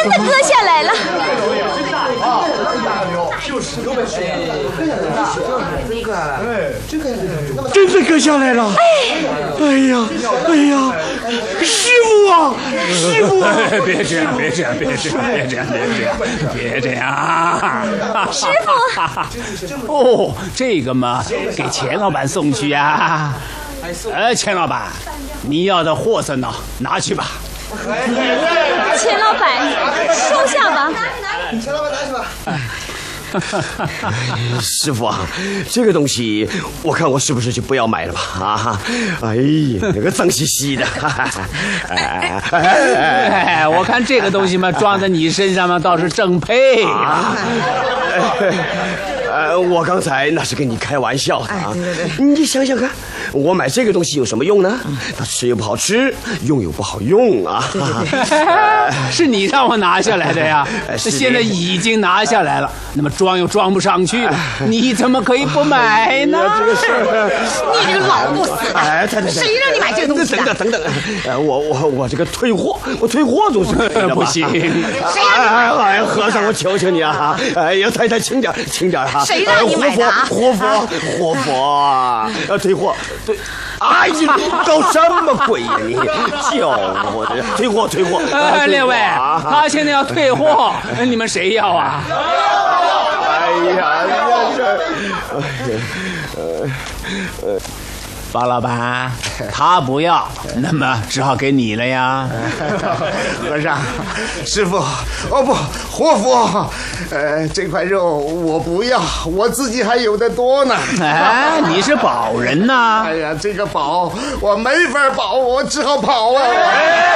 真的割下来了。 真的割下来了！哎呀，师傅啊，师傅啊！ 别这样，别这样！ 师傅， 哦，这个嘛，给钱老板送去呀。钱老板，你要的货色呢，拿去吧。 钱老板，收下吧。 钱老板拿去吧。师傅啊，这个东西我看我是不是就不要买了吧？啊，哎呀，那个脏兮兮的。 我看这个东西嘛，装在你身上嘛，倒是正配。 我刚才那是跟你开玩笑的啊！你想想看，我买这个东西有什么用呢？它吃又不好吃，用又不好用啊！ 是你让我拿下来的呀！现在已经拿下来了，那么装又装不上去了，你怎么可以不买呢？ 这个事儿， 你这个老不死的，谁让你买这个东西的？ 等等，我这个退货，我退货总是可以的吧？ 不行！ 谁让你买？ 和尚，我求求你啊！哎呀，太太轻点哈！ 谁让你买的？ 活佛，退货，对，哎呀，搞什么鬼呀你？叫我的退货！ 列位，他现在要退货，你们谁要啊？ 哎呀， 包老板，他不要，那么只好给你了呀。 和尚，师傅，哦不，活佛，这块肉我不要，我自己还有的多呢。 哎，你是保人呐？ 哎呀，这个保我没法保，我只好跑啊。